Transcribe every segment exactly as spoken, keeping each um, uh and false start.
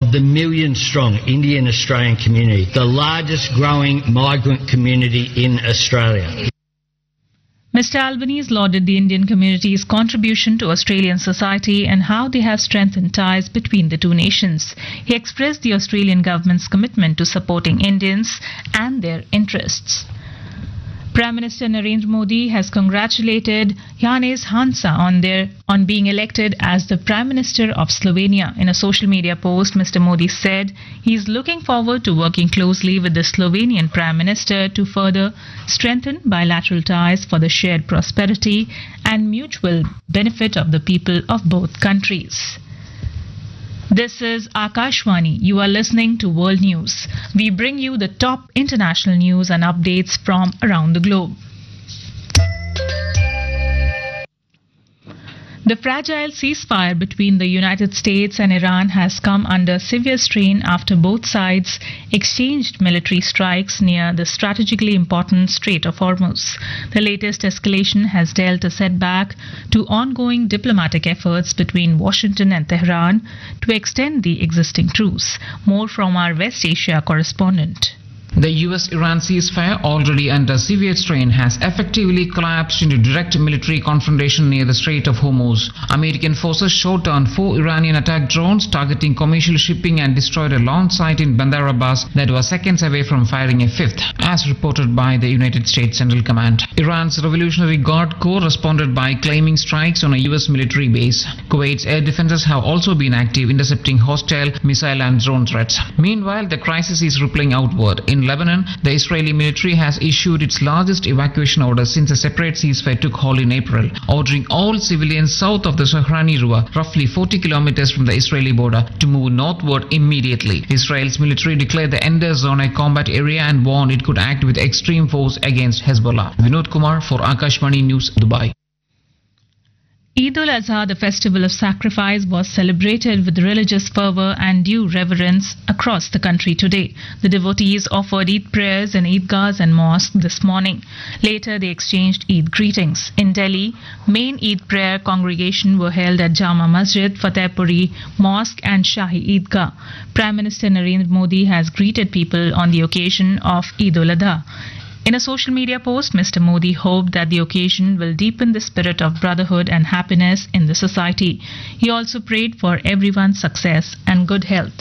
the million-strong Indian-Australian community, the largest growing migrant community in Australia. Mister Albanese lauded the Indian community's contribution to Australian society and how they have strengthened ties between the two nations. He expressed the Australian government's commitment to supporting Indians and their interests. Prime Minister Narendra Modi has congratulated Janez Janša on their on being elected as the Prime Minister of Slovenia. In a social media post, Mister Modi said he is looking forward to working closely with the Slovenian Prime Minister to further strengthen bilateral ties for the shared prosperity and mutual benefit of the people of both countries. This is Akashvani. You are listening to World News. We bring you the top international news and updates from around the globe. The fragile ceasefire between the United States and Iran has come under severe strain after both sides exchanged military strikes near the strategically important Strait of Hormuz. The latest escalation has dealt a setback to ongoing diplomatic efforts between Washington and Tehran to extend the existing truce. More from our West Asia correspondent. The U S Iran ceasefire, already under severe strain, has effectively collapsed into direct military confrontation near the Strait of Hormuz. American forces shot down four Iranian attack drones targeting commercial shipping and destroyed a launch site in Bandar Abbas that was seconds away from firing a fifth, as reported by the United States Central Command. Iran's Revolutionary Guard Corps responded by claiming strikes on a U S military base. Kuwait's air defenses have also been active, intercepting hostile missile and drone threats. Meanwhile, the crisis is rippling outward. In Lebanon, the Israeli military has issued its largest evacuation order since a separate ceasefire took hold in April, ordering all civilians south of the Sohrani River, roughly forty kilometers from the Israeli border, to move northward immediately. Israel's military declared the Ender zone a combat area and warned it could act with extreme force against Hezbollah. Vinod Kumar for Akashvani News, Dubai. Eid ul-Azha, the festival of sacrifice, was celebrated with religious fervour and due reverence across the country today. The devotees offered Eid prayers in Eidgahs and mosques this morning. Later, they exchanged Eid greetings. In Delhi, main Eid prayer congregation were held at Jama Masjid, Fatehpuri Mosque and Shahi Eidgah. Prime Minister Narendra Modi has greeted people on the occasion of Eid ul-Adha. In a social media post, Mister Modi hoped that the occasion will deepen the spirit of brotherhood and happiness in the society. He also prayed for everyone's success and good health.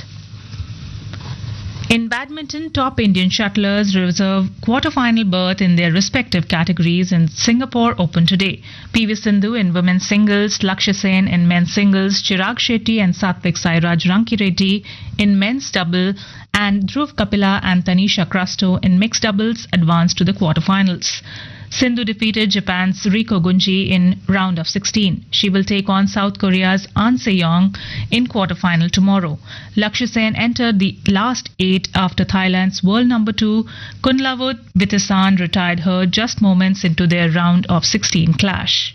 In badminton, top Indian shuttlers reserve quarter-final berth in their respective categories in Singapore Open today. P V Sindhu in women's singles, Lakshya Sen in men's singles, Chirag Shetty and Satvik Sairaj Rankireddy in men's double, and Dhruv Kapila and Tanisha Crusto in mixed doubles advanced to the quarter-finals. Sindhu defeated Japan's Riko Gunji in round of sixteen. She will take on South Korea's An Se-young in quarter-final tomorrow. Lakshya Sen entered the last eight after Thailand's world number two Kunlavut Vitisan retired her just moments into their round of sixteen clash.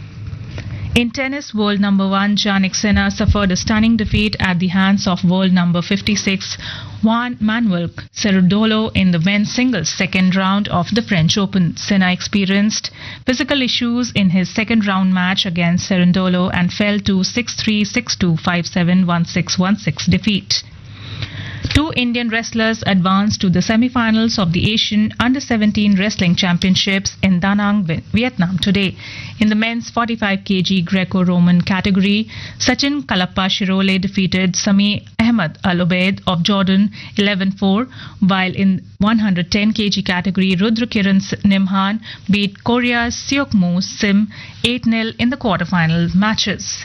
In tennis, world number one Jannik Sinner suffered a stunning defeat at the hands of world number fifty-six Juan Manuel Cerundolo in the men's singles second round of the French Open. Sinner experienced physical issues in his second round match against Cerundolo and fell to six three, six two, five seven, one six, one six defeat. Two Indian wrestlers advanced to the semi-finals of the Asian Under seventeen Wrestling Championships in Da Nang, Vietnam today. In the men's forty-five kilogram Greco-Roman category, Sachin Kalappa Shirole defeated Sami Ahmed Al Obeid of Jordan eleven four, while in one hundred ten kilogram category, Rudra Kiran Nimhan beat Korea's Seok Moo Sim eight nil in the quarterfinal matches.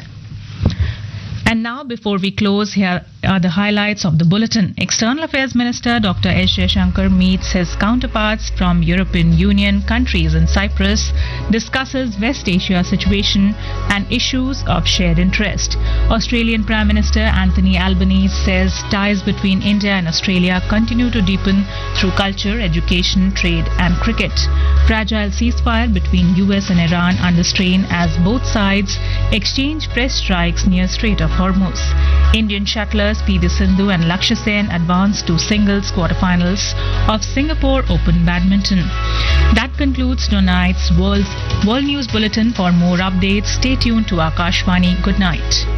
And now, before we close, here are the highlights of the bulletin. External Affairs Minister Doctor S. Jaishankar meets his counterparts from European Union countries in Cyprus, discusses West Asia situation and issues of shared interest. Australian Prime Minister Anthony Albanese says ties between India and Australia continue to deepen through culture, education, trade and cricket. Fragile ceasefire between U S and Iran under strain as both sides exchange fresh strikes near Strait of Hormuz. Indian shuttlers P V Sindhu and Lakshya Sen advanced to singles quarterfinals of Singapore Open Badminton. That concludes tonight's World, World News Bulletin. For more updates, stay tuned to Akashvani. Good night.